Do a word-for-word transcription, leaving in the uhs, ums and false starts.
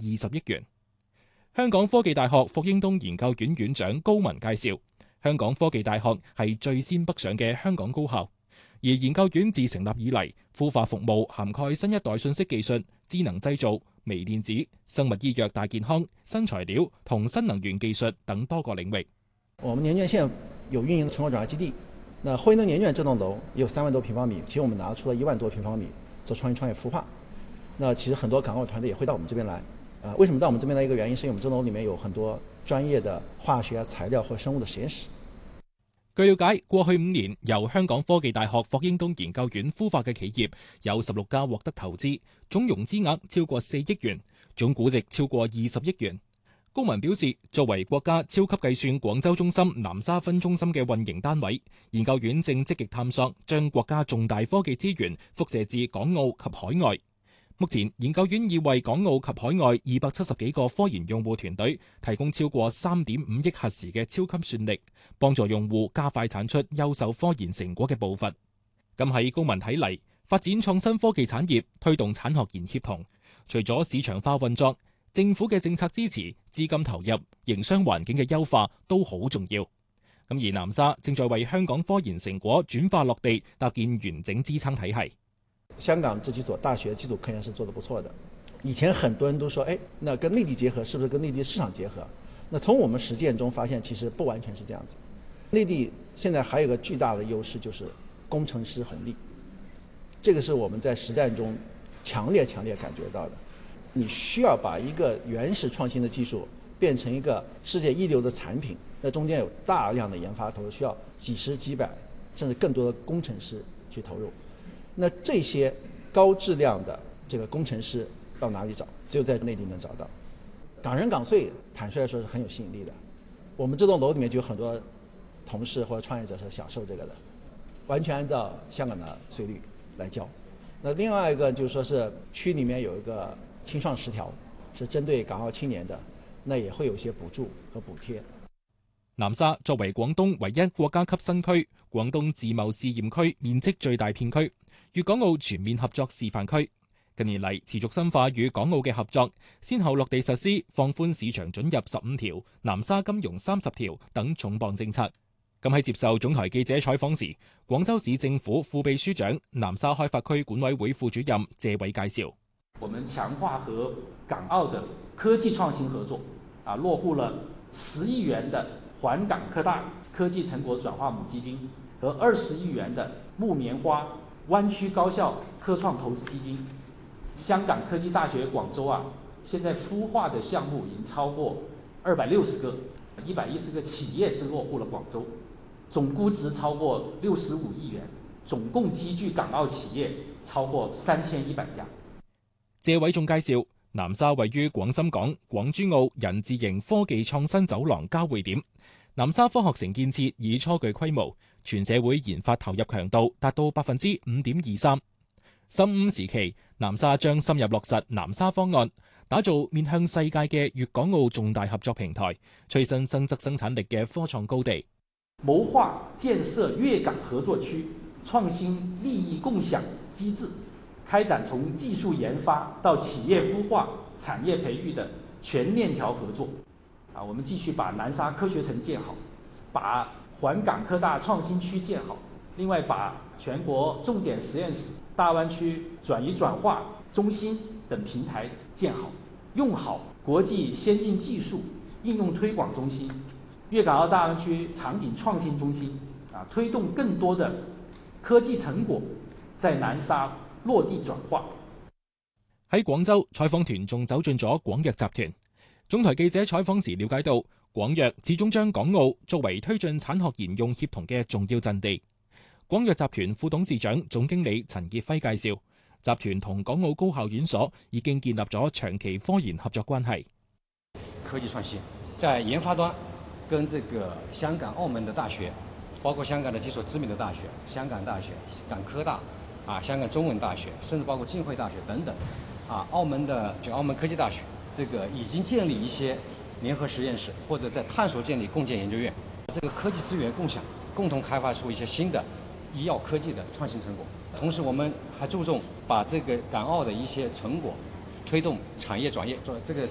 二十億元。香港科技大學霍英東研究院院長高文介紹，香港科技大學係最先北上嘅香港高校，而研究院自成立以嚟，孵化服務涵蓋新一代信息技術、智能製造、微電子、生物醫藥大健康、新材料同新能源技術等多個領域。 我們年卷現有運營成果轉化基地，那霍英東年卷這棟樓也有三萬多平方米，其實我們拿出了一萬多平方米做創新創業孵化。那其實很多港澳團隊也會到我們這邊來。啊，為什麼到我們這邊來？一個原因是因為我們這棟樓裡面有很多專業的化學、材料或生物的實驗室。 據了解，過去五年由香港科技大學霍英東研究院孵化嘅企業有十六家獲得投資，總融資額超過四億元，總估值超過二十億元。高文表示，作為國家超級計算廣州中心南沙分中心嘅運營單位，研究院正積極探索將國家重大科技資源輻射至港澳及海外。目前，研究院已為港澳及海外二百七十幾個科研用戶團隊提供超過三點五億核時嘅超級算力，幫助用戶加快產出優秀科研成果嘅步伐。咁喺高文睇嚟，發展創新科技產業、推動產學研協同，除咗市場化運作，政府嘅政策支持、資金投入、營商環境嘅優化都好重要。咁而南沙正在為香港科研成果轉化落地，搭建完整支撐體系。 香港這幾所大學基礎科研是做得不錯的。以前很多人都說，哎，那跟內地結合是不是跟內地市場結合？那從我們實踐中發現，其實不完全是這樣子。內地現在還有個巨大的優勢，就是工程師紅利。這個是我們在實戰中強烈強烈感覺到的。你需要把一個原始創新的技術變成一個世界一流的產品，那中間有大量的研發投入，需要幾十幾百甚至更多的工程師去投入。那這些高質量的這個工程師到哪裡找？只有在內地能找到。港人港稅，坦率來說是很有吸引力的。我們這棟樓裡面就有很多同事或者創業者是享受這個的，完全按照香港的稅率來交。那另外一個就是說是區裡面有一個青創十條，是針對港澳青年的，那也會有一些補助和補貼。 南沙作為廣東唯一國家級新區，廣東自貿試驗區面積最大片區，粵港澳全面合作示範區，近年嚟持續深化與港澳嘅合作，先後落地實施放寬市場准入十五條、南沙金融三十條等重磅政策。咁喺接受總台記者採訪時，廣州市政府副秘書長、南沙開發區管委會副主任謝偉介紹： 我們強化和港澳的科技創新合作，啊，落戶了十億元的環港科大科技成果轉化母基金和二十億元的木棉花灣區高校科創投資基金。香港科技大學廣州啊，現在孵化的項目已經超過二百六十個，一百一十個企業是落戶了廣州，總估值超過六十五億元，總共積聚港澳企業超過三千一百家。 謝偉仲介紹，南沙位於廣深港、廣珠澳人字形科技創新走廊交匯點，南沙科學城建設已初具規模，全社會研發投入強度達到百分之五點二三。十五時期，南沙將深入落實南沙方案，打造面向世界嘅粵港澳重大合作平台，催生新增生產力嘅科創高地， 謀劃建設粵港合作區，創新利益共享機制，開展從技術研發到企業孵化、產業培育的全鏈條合作。啊，我們繼續把南沙科學城建好，把環港科大創新區建好，另外把全國重點實驗室、大灣區轉移轉化中心等平台建好，用好國際先進技術應用推廣中心、粵港澳大灣區場景創新中心，啊，推動更多的科技成果在南沙落地轉化。 喺廣州，採訪團仲走進咗廣藥集團。總台記者採訪時了解到，廣藥始終將港澳作為推進產學研用協同嘅重要陣地。廣藥集團副董事長、總經理陳傑輝介紹，集團同港澳高校院所已經建立咗長期科研合作關係。 科技創新在研發端，跟這個香港、澳門的大學，包括香港的幾所知名的大學，香港大學、港科大、啊香港中文大學，甚至包括浸會大學等等，啊澳門的就澳門科技大學，這個已經建立一些聯合實驗室，或者在探索建立共建研究院，這個科技資源共享，共同開發出一些新的醫藥科技的創新成果。同時，我們還注重把這個港澳的一些成果推動產業轉業，做這個